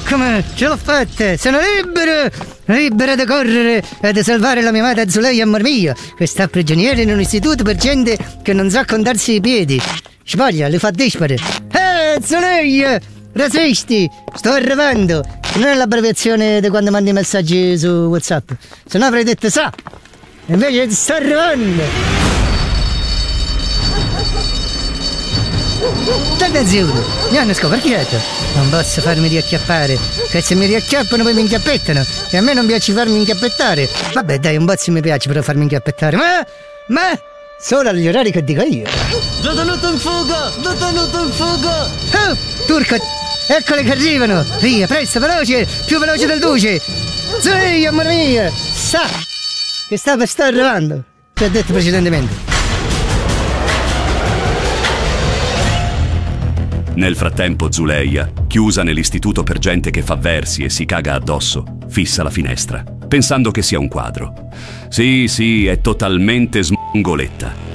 Eccomi, ce l'ho fatta! Sono libero! Libero di correre e di salvare la mia amata Zuleia, amor mio, che sta prigioniera in un istituto per gente che non sa contarsi i piedi. Spoglia, li fa dispare. Zuleia! Rasisti! Sto arrivando! Non è l'abbreviazione di quando mandi i messaggi su WhatsApp. Se no avrei detto sa! Invece sto arrivando! Attenzione, mi hanno scoperchiato. Non posso farmi riacchiappare, che se mi riacchiappano poi mi inchiappettano. E a me non piace farmi inchiappettare. Vabbè dai, un bozzo mi piace però farmi inchiappettare. Ma solo agli orari che dico io. Detenuto in fuga! Detenuto in fuga! Oh, turco, eccole che arrivano. Via, presto, veloce, più veloce del duce. Sì, amore mio, sa che sta arrivando. Ti ho detto precedentemente. Nel frattempo Zuleia, chiusa nell'istituto per gente che fa versi e si caga addosso, fissa la finestra, pensando che sia un quadro. Sì, è totalmente smongoletta.